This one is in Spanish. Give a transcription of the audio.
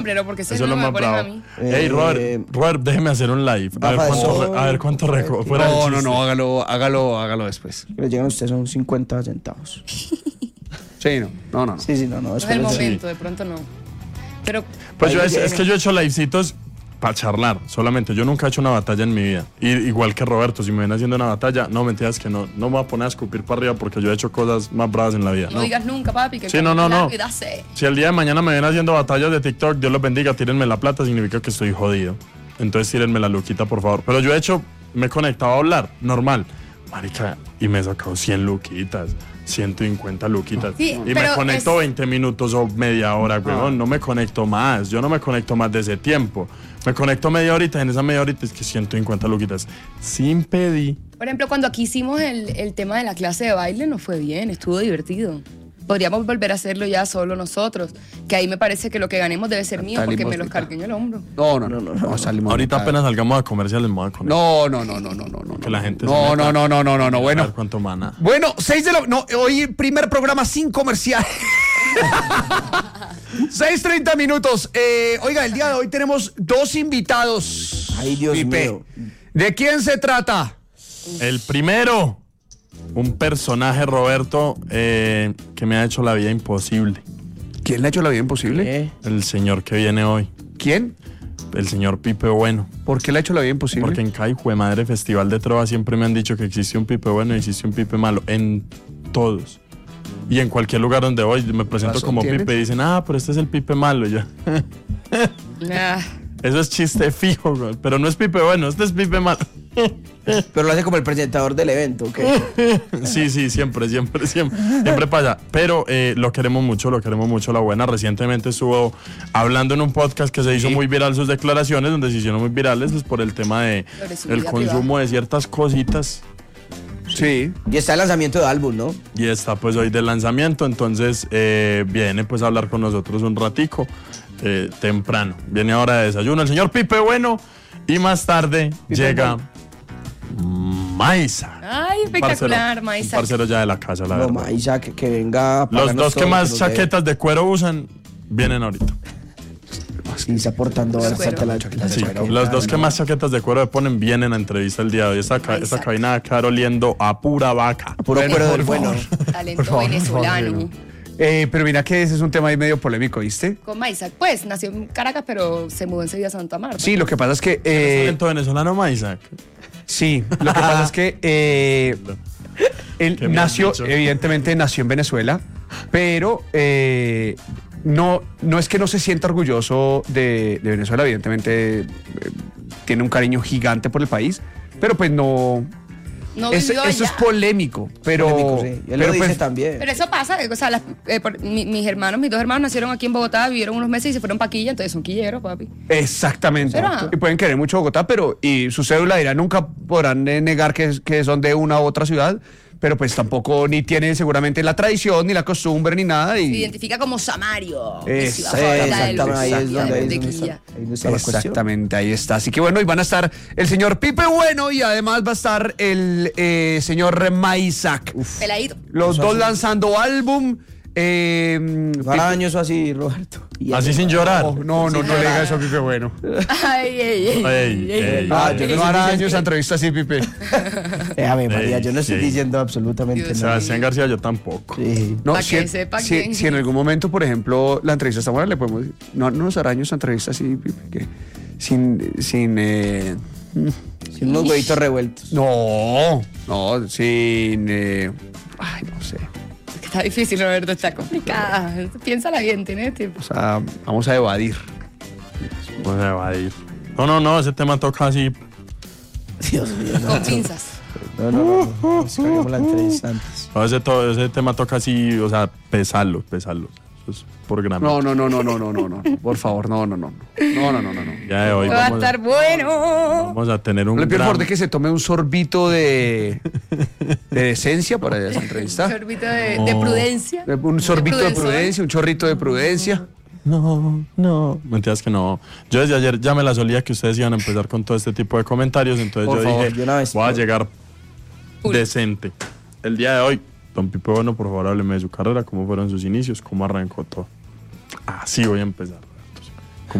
sombrero porque ese Eso es no lo me más ponen a bravo. mí. Ey, Robert, déjeme hacer un live. A ver cuánto fuera el chiste. No, hágalo después. Que le llegan a ustedes son 50 centavos. Sí, no. Sí, no. No es el momento, de pronto no. Pero Pues es que yo he hecho livecitos para charlar solamente. Yo nunca he hecho una batalla en mi vida. Y, igual que Roberto, si me ven haciendo una batalla, no, mentiras que no me voy a poner a escupir para arriba porque yo he hecho cosas más bravas en la vida. no digas nunca, papi, que Sí, no. Cuídase. Si el día de mañana me ven haciendo batallas de TikTok, Dios los bendiga, tírenme la plata, significa que estoy jodido. Entonces tírenme la luquita, por favor. Pero yo he hecho, me he conectado a hablar, normal. Marica, y me he sacado 100 luquitas, 150 luquitas. Sí, y me conecto 20 minutos o media hora, weón. No me conecto más. Yo no me conecto más de ese tiempo. Me conecto media horita, en esa media horita es que 150 luquitas. Sin pedir. Por ejemplo, cuando aquí hicimos el tema de la clase de baile, nos fue bien, estuvo divertido. Podríamos volver a hacerlo ya solo nosotros, que ahí me parece que lo que ganemos debe ser mío porque me los cargué en el hombro. No, salimos. Ahorita apenas salgamos a comerciales, me voy a conectar. No. Que la gente No. Bueno. A ver cuánto mana. Bueno, 6 de la... No, hoy primer programa sin comercial. 6:30 minutos. Oiga, el día de hoy tenemos 2 invitados. Ay, Dios mío. ¿De quién se trata? El primero, un personaje, Roberto, que me ha hecho la vida imposible. ¿Quién le ha hecho la vida imposible? El señor que viene hoy. ¿Quién? El señor Pipe Bueno. ¿Por qué le ha hecho la vida imposible? Porque en cada hijo de madre festival de trova siempre me han dicho que existe un Pipe Bueno y existe un Pipe Malo. En todos. Y en cualquier lugar donde voy me presento como ¿tienes? Pipe y dicen, pero este es el Pipe Malo. Y yo, eso es chiste fijo, güey. Pero no es Pipe Bueno, este es Pipe Malo. Pero lo hace como el presentador del evento, ¿ok? Sí, siempre pasa. Pero lo queremos mucho, la buena. Recientemente estuvo hablando en un podcast que se hizo muy viral sus declaraciones, donde se hicieron muy virales pues, por el tema de el consumo de ciertas cositas. Sí. Y está el lanzamiento de álbum, ¿no? Y está pues hoy de lanzamiento, entonces viene pues a hablar con nosotros un ratico, temprano. Viene ahora de desayuno el señor Pipe Bueno y más tarde llega Maiza. Ay, espectacular, Maiza. Parcero ya de la casa, la verdad. Maiza, que venga. Los dos que más chaquetas de cuero usan vienen ahorita. Sí, está aportando los dos que más chaquetas de cuero le ponen vienen a entrevista el día de hoy. Esta cabina va a quedar oliendo a pura vaca. A puro cuero del bueno. Talento venezolano. Pero mira que ese es un tema ahí medio polémico, ¿viste? Con Maiza, pues nació en Caracas, pero se mudó enseguida a Santa Marta. Sí, lo que pasa es que... talento venezolano, Maiza. Sí, lo que pasa es que él nació, evidentemente nació en Venezuela, pero no es que no se sienta orgulloso de Venezuela, evidentemente tiene un cariño gigante por el país, pero pues no eso es polémico, pero polémico, sí. Él lo dice pues, también. Pero eso pasa, o sea, mis dos hermanos nacieron aquí en Bogotá, vivieron unos meses y se fueron pa' Quilla, entonces son quilleros, papi. Exactamente. ¿Será? Y pueden querer mucho Bogotá, pero y su cédula dirá, nunca podrán negar que son de una u otra ciudad, pero pues tampoco ni tienen seguramente la tradición, ni la costumbre, ni nada. Se identifica como Samario. Exactamente, ahí está. Así que bueno, y van a estar el señor Pipe Bueno y además va a estar el señor Maizac. Peladito. Los dos lanzando álbum. Para años o así, Roberto. Así sin llorar. No le diga eso a Pipe Bueno. Yo no hará años entrevista así, Pipe. A ver, María, yo no estoy diciendo absolutamente nada. Sebastián García, yo tampoco. Sí. No, Para que sepa quién. Si en algún momento, por ejemplo, la entrevista está buena, le podemos decir, no nos hará años entrevista así, Pipe, que sin unos huevitos revueltos. No, sin ay, no sé. Está difícil, Roberto, está complicada. Piénsala bien, tenés tiempo. O sea, vamos a evadir. No, ese tema toca así. Dios mío. Con pinzas. No. Escogemos la entrevista antes. No, ese tema toca así, o sea, pesarlo. Eso es por grano. No. Por favor, no. Ya de hoy Va a estar bueno. Vamos a tener un le pido por favor de que se tome un sorbito de decencia para esa entrevista. Un sorbito de prudencia. Un sorbito de prudencia, un chorrito de prudencia. No. Mentiras que no. Yo desde ayer ya me la solía que ustedes iban a empezar con todo este tipo de comentarios, entonces por yo favor, dije, voy a llegar decente. El día de hoy, don Pipe Bueno, por favor, hábleme de su carrera, cómo fueron sus inicios, cómo arrancó todo. Así voy a empezar.